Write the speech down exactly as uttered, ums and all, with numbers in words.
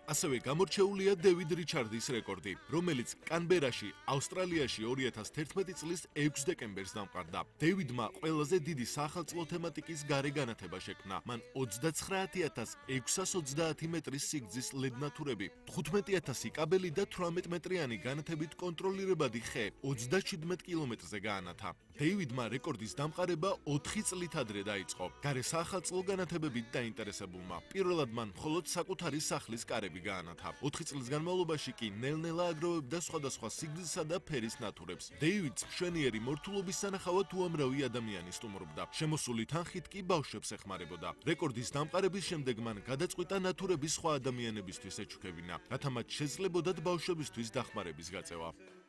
ასევე გამორჩეულია დევიდ რიჩარდის რეკორდი, რომელიც კანბერაში, ავსტრალიაში ორი ათას თერთმეტი წლის ექვსი დეკემბერს დამყარდა. დევიდმა ყველაზე დიდი სახელმწიფო თემატიკის გარე განათება შექმნა. მან ოცდაცხრაათი ათას ექვსას ოცდაათი მეტრის სიგრძის ლედნათურები, თხუთმეტი ათასი კაბელი და თვრამეტ მეტრიანი განათებით კონტროლირებადი ხე ოცდაჩვიდმეტ კილომეტრზე გაანათა. დევიდმა რეკორდის დამყარება ოთხი წლით ადრე დაიწყო. გარე სახელმწიფო განათებებით დაინტერესებულმა. პირველად მან მხოლოდ საკუთარი სახლის კარები გაანათა. ოთხი წლის განმავლობაში კი ნელ-ნელა აგროვებდა სხვადასხვა სიგრძისა და ფერის ნათურებს. დევიდს მშვენიერი მორთულობის სანახავად უამრავი ადამიანი სტუმრობდა. შემოსული თანხით კი ბავშვებს ეხმარებოდა. რეკორდის დამყარების შემდეგ მან გადაწყვიტა ნათურების სხვა ადამიანებისთვის ეჩუქებინა, რათა მათ შეძლებოდათ ბავშვებისთვის დახმარების გაწევა.